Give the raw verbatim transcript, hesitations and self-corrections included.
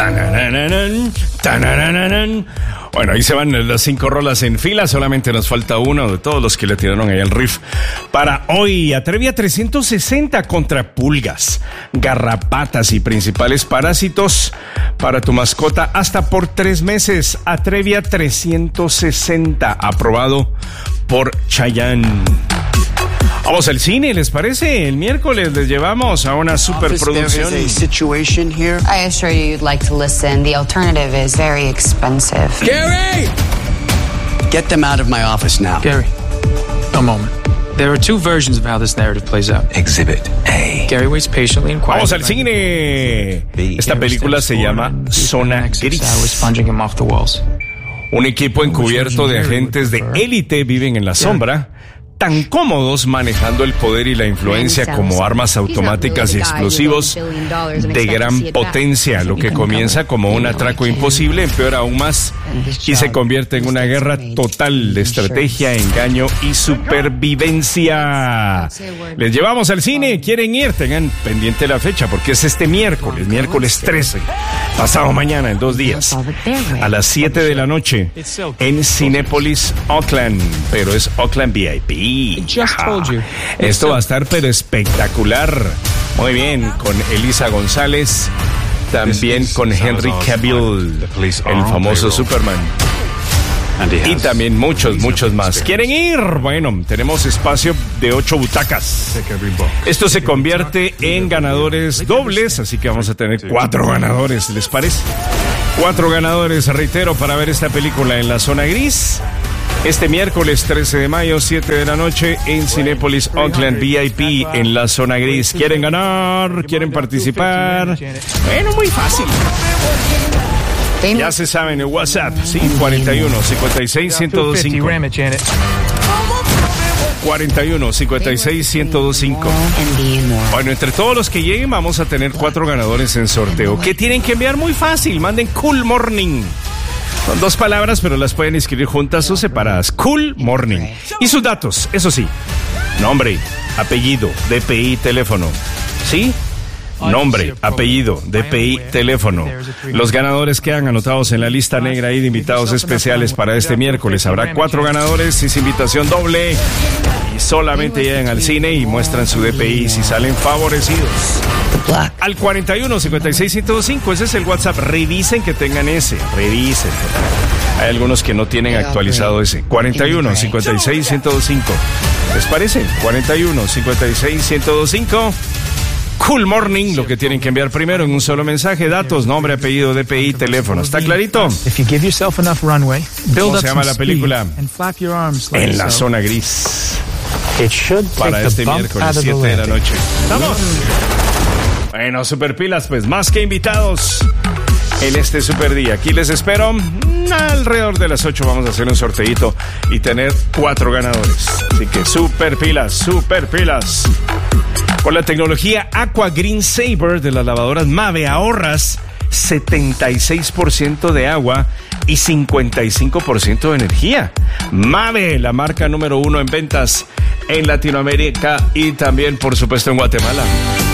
Tanananan, tanananan. Bueno, ahí se van las cinco rolas en fila. Solamente nos falta uno de todos los que le tiraron ahí el riff. Para hoy, Atrevia trescientos sesenta contra pulgas, garrapatas y principales parásitos para tu mascota hasta por tres meses. Atrevia trescientos sesenta, aprobado por Chayanne. Vamos al cine, ¿les parece? El miércoles les llevamos a una superproducción. I assure you you'd like to listen. The alternative is very expensive. Gary! Get them out of my office now. Gary, a moment. There are two versions of how this narrative plays out. Exhibit A. Gary waits patiently and quietly. ¡Vamos al cine! Esta película se llama Zona Gris. Un equipo encubierto de agentes de élite viven en la sombra, tan cómodos manejando el poder y la influencia como armas automáticas y explosivos de gran potencia. Lo que comienza como un atraco imposible empeora aún más y se convierte en una guerra total de estrategia, engaño y supervivencia. Les llevamos al cine. ¿Quieren ir? Tengan pendiente la fecha porque es este miércoles, miércoles trece, pasado mañana, en dos días, a las siete de la noche en Cinépolis Oakland, pero es Oakland V I P. Ajá. Esto va a estar pero espectacular. Muy bien, con Elisa González, también con Henry Cavill, el famoso Superman, y también muchos, muchos más. ¿Quieren ir? Bueno, tenemos espacio de ocho butacas. Esto se convierte en ganadores dobles, así que vamos a tener cuatro ganadores, ¿les parece? Cuatro ganadores, reitero, para ver esta película en la Zona Gris. Este miércoles trece de mayo, siete de la noche, en Cinépolis Oakland V I P en la Zona Gris. ¿Quieren ganar? ¿Quieren participar? Bueno, muy fácil. Ya se saben, el WhatsApp, sí, cuarenta y uno, cincuenta y seis, ciento veinticinco. cuarenta y uno, cincuenta y seis, ciento veinticinco. Bueno, entre todos los que lleguen vamos a tener cuatro ganadores en sorteo. ¿Qué tienen que enviar? Muy fácil, manden Cool Morning. Son dos palabras, pero las pueden escribir juntas o separadas. Cool Morning. Y sus datos, eso sí. Nombre, apellido, D P I, teléfono. ¿Sí? Nombre, apellido, D P I, teléfono. Los ganadores quedan anotados en la lista negra y de invitados especiales para este miércoles. Habrá cuatro ganadores, es invitación doble. Y solamente llegan al cine y muestran su D P I si salen favorecidos. Al cuarenta y uno, cincuenta y seis, ciento veinticinco, ese es el WhatsApp. Revisen que tengan ese, revisen. Hay algunos que no tienen actualizado ese. cuarenta y uno, cincuenta y seis, ciento veinticinco. ¿Les parece? cuarenta y uno, cincuenta y seis, ciento veinticinco. Cool Morning, lo que tienen que enviar primero en un solo mensaje: datos, nombre, apellido, D P I, teléfono. ¿Está clarito? ¿Cómo se llama la película? En la Zona Gris. Para este miércoles, siete de la noche. ¡Vamos! Bueno, super pilas, pues más que invitados en este super día. Aquí les espero. Alrededor de las ocho vamos a hacer un sorteito y tener cuatro ganadores. Así que super pilas, super pilas. Con la tecnología Aqua Green Saver de las lavadoras Mave ahorras setenta y seis por ciento de agua y cincuenta y cinco por ciento de energía. Mave, la marca número uno en ventas en Latinoamérica y también, por supuesto, en Guatemala.